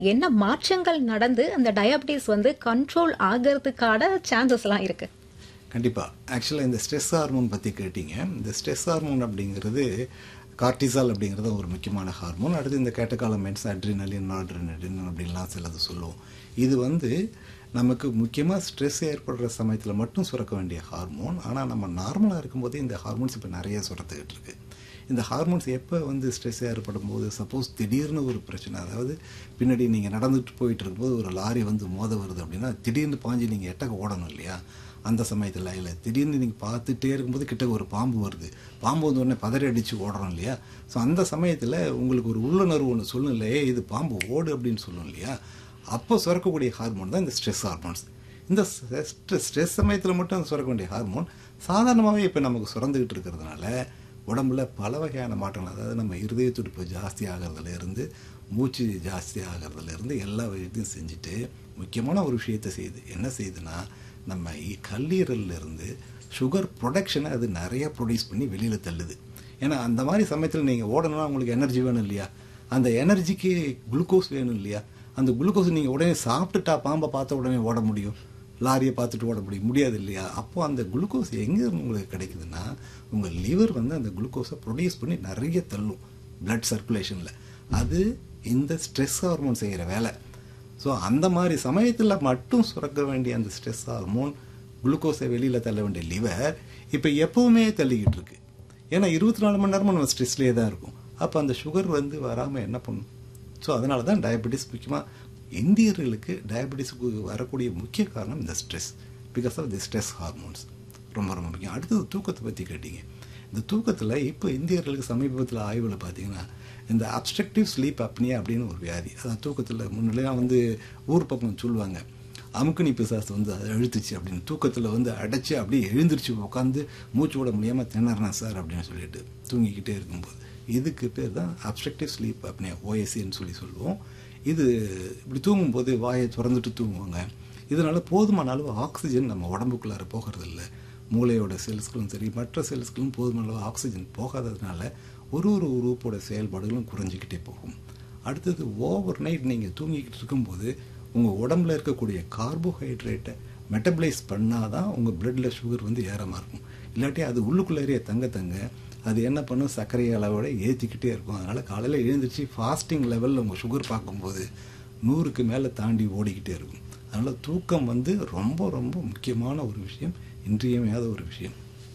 என்ன மாற்றங்கள் நடந்து அந்த டயபிட்டிஸ் வந்து கண்ட்ரோல் ஆகிறதுக்கான சான்சஸ்லாம் இருக்கு? கண்டிப்பாக. ஆக்சுவலாக இந்த ஸ்ட்ரெஸ் ஹார்மோன் பற்றி கேட்டீங்க. இந்த ஸ்ட்ரெஸ் ஹார்மோன் அப்படிங்கிறது கார்டிசால் அப்படிங்கிறது ஒரு முக்கியமான ஹார்மோன். அடுத்து இந்த கேட்டகாலமென்ட்ஸ், அட்ரினலின், நாட்ரினலின் அப்படின்லாம் சிலது சொல்லுவோம். இது வந்து நமக்கு முக்கியமாக ஸ்ட்ரெஸ் ஏற்படுற சமயத்தில் மட்டும் சுரக்க வேண்டிய ஹார்மோன். ஆனால் நம்ம நார்மலாக இருக்கும்போது இந்த ஹார்மோன்ஸ் இப்போ நிறைய சுரத்துக்கிட்டு இருக்கு. இந்த ஹார்மோன்ஸ் எப்போ வந்து ஸ்ட்ரெஸ் ஏற்படும் போது, சப்போஸ் திடீர்னு ஒரு பிரச்சனை, அதாவது பின்னாடி நீங்கள் நடந்துட்டு போயிட்டு இருக்கும்போது ஒரு லாரி வந்து மோத வருது அப்படின்னா திடீர்னு பாஞ்சு நீங்கள் எட்டக்க ஓடணும் இல்லையா? அந்த சமயத்தில் இல்லை, திடீர்னு நீங்கள் பார்த்துட்டே இருக்கும்போது கிட்ட ஒரு பாம்பு வருது, பாம்பு வந்து உடனே பதறி அடித்து ஓடுறோம் இல்லையா? ஸோ அந்த சமயத்தில் உங்களுக்கு ஒரு உள்ளுணர்வு ஒன்று சொல்லும் இல்லையே, இது பாம்பு ஓடு அப்படின்னு சொல்லும் இல்லையா? அப்போ சுரக்கக்கூடிய ஹார்மோன் தான் இந்த ஸ்ட்ரெஸ் ஹார்மோன்ஸ். இந்த ஸ்ட்ரெஸ் சமயத்தில் மட்டும் சுரக்க வேண்டிய ஹார்மோன் சாதாரணமாகவே இப்போ நமக்கு சுரந்துக்கிட்டு இருக்கிறதுனால உடம்புல பல வகையான மாற்றங்கள், அதாவது நம்ம இருதய துடிப்பு ஜாஸ்தி ஆகிறதுலேருந்து மூச்சு ஜாஸ்தி ஆகிறதுலேருந்து எல்லா விஷயத்தையும் செஞ்சுட்டு முக்கியமான ஒரு விஷயத்தை செய்யுது. என்ன செய்யுதுன்னா, நம்ம கல்லீரல்லேருந்து சுகர் ப்ரொடக்ஷனை அது நிறையா ப்ரொடியூஸ் பண்ணி வெளியில் தள்ளுது. ஏன்னா அந்த மாதிரி சமயத்தில் நீங்கள் ஓடணும்னா உங்களுக்கு எனர்ஜி வேணும் இல்லையா? அந்த எனர்ஜிக்கு குளுக்கோஸ் வேணும் இல்லையா? அந்த குளுக்கோஸ் நீங்கள் உடனே சாப்பிட்டுட்டா பாம்பை பார்த்த உடனே ஓட முடியும், லாரியை பார்த்துட்டு ஓட முடியாது இல்லையா? அப்போது அந்த குளுக்கோஸ் எங்கே உங்களுக்கு கிடைக்குதுன்னா, உங்கள் லிவர் வந்து அந்த குளுக்கோஸை ப்ரொடியூஸ் பண்ணி நிறைய தள்ளும் பிளட் சர்க்குலேஷனில். அது இந்த ஸ்ட்ரெஸ் ஹார்மோன் செய்கிற வேலை. ஸோ அந்த மாதிரி சமயத்தில் மட்டும் சுரக்க வேண்டிய அந்த ஸ்ட்ரெஸ் ஹார்மோன், குளுக்கோஸை வெளியில் தள்ள வேண்டிய லிவர் இப்போ எப்போவுமே தள்ளிக்கிட்டு இருக்கு. ஏன்னா 24 மணி நேரமும் நம்ம ஸ்ட்ரெஸ்லேயே தான் இருக்கும். அப்போ அந்த சுகர் வந்து வராமல் என்ன பண்ணும்? ஸோ அதனால தான் டயபெட்டிஸ், முக்கியமாக இந்தியர்களுக்கு டயபெட்டிஸுக்கு வரக்கூடிய முக்கிய காரணம் இந்த stress, because of the stress hormones. ரொம்ப ரொம்ப முக்கியம். அடுத்தது தூக்கத்தை பற்றி கேட்டீங்க. இந்த தூக்கத்தில் இப்போ இந்தியர்களுக்கு சமீபத்தில் ஆய்வில் பார்த்தீங்கன்னா இந்த அப்ஸ்ட்ரக்டிவ் ஸ்லீப் அப்னியா அப்படின்னு ஒரு வியாதி, அதான் தூக்கத்தில் முன்னாடிலாம் வந்து ஊர் பக்கம் சொல்லுவாங்க, அமுக்குனி பிசாசு வந்து அதை அழுத்துச்சு அப்படின்னு, தூக்கத்தில் வந்து அடைச்சி அப்படியே எழுந்திரிச்சு உட்காந்து மூச்சு விட முடியாமல் திணறனா சார் அப்படின்னு சொல்லிட்டு தூங்கிக்கிட்டே இருக்கும்போது, இதுக்கு பேர் தான் அப்ஸ்ட்ரக்டிவ் ஸ்லீப் அப்னியா, ஓஎஸ்சின்னு சொல்லுவோம். இது இப்படி தூங்கும்போது வாயை திறந்துட்டு தூங்குவாங்க. இதனால் போதுமான அளவு ஆக்சிஜன் நம்ம உடம்புக்குள்ளார போகிறதில்ல. மூளையோட செல்ஸ்களும் சரி மற்ற செல்ஸ்களும் போதுமான அளவு ஆக்சிஜன் போகாததுனால ஒரு உறுப்போட செயல்பாடுகளும் குறைஞ்சிக்கிட்டே போகும். அடுத்தது ஓவர் நைட் நீங்கள் தூங்கிக்கிட்டு இருக்கும்போது உங்கள் உடம்புல இருக்கக்கூடிய கார்போஹைட்ரேட்டை மெட்டபிளைஸ் பண்ணால் தான் உங்கள் பிளட்டில் சுகர் வந்து ஏறமாக இருக்கும். இல்லாட்டி அது உள்ளுக்குள்ளேயே தங்க அது என்ன பண்ணும், சர்க்கரை அளவோட ஏற்றிக்கிட்டே இருக்கும். அதனால் காலையில் எழுந்திரிச்சு ஃபாஸ்டிங் லெவலில் உங்கள் சுகர் பார்க்கும்போது 100க்கு மேலே தாண்டி ஓடிக்கிட்டே இருக்கும். அதனால் தூக்கம் வந்து ரொம்ப ரொம்ப முக்கியமான ஒரு விஷயம், இன்றியமையாத ஒரு விஷயம்.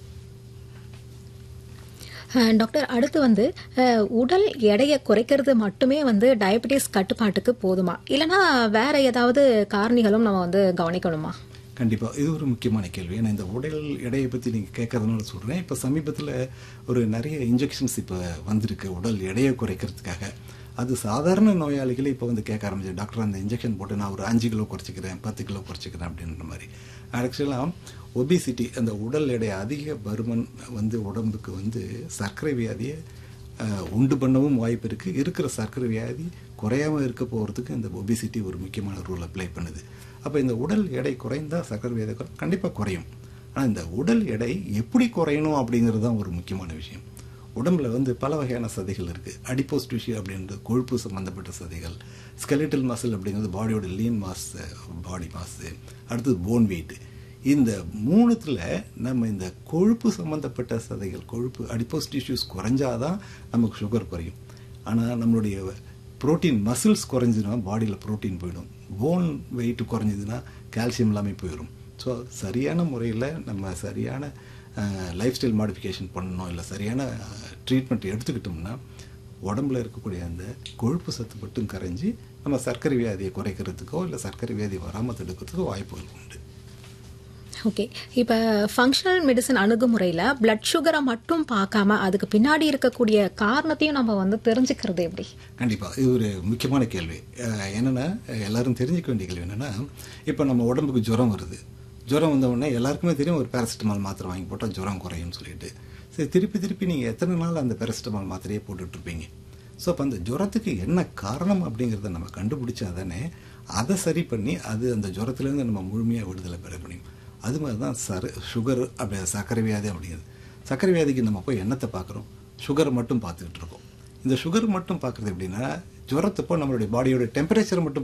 டாக்டர், அடுத்து வந்து உடல் எடையை குறைக்கிறது மட்டுமே வந்து டயபெட்டிஸ் கட்டுப்பாட்டுக்கு போதுமா, இல்லைனா வேற ஏதாவது காரணிகளும் நம்ம வந்து கவனிக்கணுமா? கண்டிப்பாக இது ஒரு முக்கியமான கேள்வி. ஏன்னா இந்த உடல் எடையை பற்றி நீங்கள் கேட்கறதுனால சொல்கிறேன். இப்போ சமீபத்தில் ஒரு நிறைய இன்ஜெக்ஷன்ஸ் இப்போ வந்திருக்கு உடல் எடையை குறைக்கிறதுக்காக. அது சாதாரண நோயாளிகளை இப்போ வந்து கேட்க ஆரம்பிச்சு, டாக்டர் அந்த இன்ஜெக்ஷன் போட்டு நான் ஒரு 5 கிலோ குறைச்சிக்கிறேன், 10 கிலோ குறைச்சிக்கிறேன் அப்படின்ற மாதிரி. ஆக்சுவலாக ஒபிசிட்டி, அந்த உடல் எடை அதிக பருமன் வந்து உடம்புக்கு வந்து சர்க்கரை வியாதியை உண்டு பண்ணவும் வாய்ப்பு இருக்குது. இருக்கிற சர்க்கரை வியாதி குறையாமல் இருக்க போகிறதுக்கு இந்த ஒபிசிட்டி ஒரு முக்கியமான ரோல் அப்ளை பண்ணுது. அப்போ இந்த உடல் எடை குறைந்தால் சர்க்கரை வியாதி கண்டிப்பாக குறையும். ஆனால் இந்த உடல் எடை எப்படி குறையணும் அப்படிங்கிறது தான் ஒரு முக்கியமான விஷயம். உடம்புல வந்து பல வகையான சதைகள் இருக்குது. அடிப்போஸ் டிஷ்யூ அப்படின்றது கொழுப்பு சம்மந்தப்பட்ட சதைகள், ஸ்கெலிட்டல் மசில் அப்படிங்கிறது பாடியோட லீன் மாஸ், பாடி மாஸு, அடுத்தது போன் வெயிட்டு. இந்த 3த்தில் நம்ம இந்த கொழுப்பு சம்மந்தப்பட்ட சதைகள், கொழுப்பு அடிப்போஸ் டிஷ்யூஸ் குறைஞ்சாதான் நமக்கு சுகர் குறையும். ஆனால் நம்மளுடைய ப்ரோட்டீன் மசில்ஸ் குறைஞ்சிதுன்னா பாடியில் ப்ரோட்டீன் போயிடும், போன் வெயிட் குறைஞ்சிதுன்னா கால்சியம் எல்லாமே போயிடும். ஸோ சரியான முறையில் நம்ம சரியான லைஃப் ஸ்டைல் மாடிஃபிகேஷன் பண்ணணும், இல்லை சரியான ட்ரீட்மெண்ட் எடுத்துக்கிட்டோம்னா உடம்புல இருக்கக்கூடிய அந்த கொழுப்பு சத்து மட்டும் கரைஞ்சி நம்ம சர்க்கரை வியாதியை குறைக்கிறதுக்கோ இல்லை சர்க்கரை வியாதி வராமல் தடுக்கிறதுக்கோ வாய்ப்புகள் உண்டு. ஓகே, இப்போ ஃபங்க்ஷனல் மெடிசன் அணுகுமுறையில் பிளட் சுகரை மட்டும் பார்க்காம அதுக்கு பின்னாடி இருக்கக்கூடிய காரணத்தையும் நம்ம வந்து தெரிஞ்சுக்கிறது எப்படி? கண்டிப்பாக இது ஒரு முக்கியமான கேள்வி. என்னென்னா எல்லாரும் தெரிஞ்சுக்க வேண்டிய கேள்வி என்னென்னா, இப்போ நம்ம உடம்புக்கு ஜுரம் வருது, ஜுரம் வந்த உடனே எல்லாருக்குமே தெரியும் ஒரு பேராசிட்டமால் மாத்திரை வாங்கி போட்டால் ஜுரம் குறையும்னு சொல்லிட்டு. சரி, திருப்பி நீங்கள் எத்தனை நாள் அந்த பேராசிட்டமால் மாத்திரையே போட்டுட்ருப்பீங்க. ஸோ அப்போ அந்த ஜுரத்துக்கு என்ன காரணம் அப்படிங்கிறத நம்ம கண்டுபிடிச்சா தானே அதை சரி பண்ணி அது அந்த ஜுரத்துலேருந்து நம்ம முழுமையாக விடுதலை பெற முடியும். அது மாதிரி தான் சுகர் அப்படி சர்க்கரை வியாதி அப்படிங்கிறது. சர்க்கரை வியாதிக்கு நம்ம போய் என்னத்தை பார்க்குறோம், சுகரை மட்டும் பார்த்துக்கிட்டு இருக்கோம். இந்த சுகர் மட்டும் பார்க்குறது எப்படின்னா, ஜுரத்தப்போ நம்மளுடைய பாடியோட டெம்பரேச்சர் மட்டும்